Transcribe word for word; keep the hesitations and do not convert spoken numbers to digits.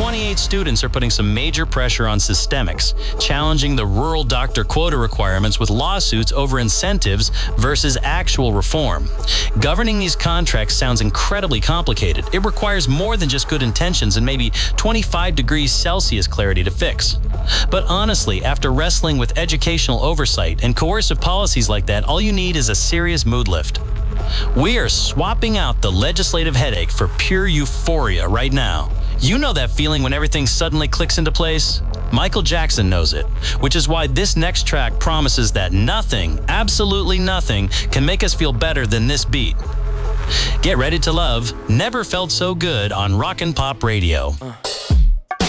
twenty-eight students are putting some major pressure on Systemics, challenging the rural doctor quota requirements with lawsuits over incentives versus actual reform. Governing these contracts sounds incredibly complicated. It requires more than just good intentions and maybe twenty-five degrees Celsius clarity to fix. But honestly, after wrestling with educational oversight and coercive policies like that, all you need is a serious mood lift. We are swapping out the legislative headache for pure euphoria right now. You know that feeling when everything suddenly clicks into place? Michael Jackson knows it, which is why this next track promises that nothing, absolutely nothing, can make us feel better than this beat. Get ready to love Never Felt So Good on Rockin' Pop Radio. Uh.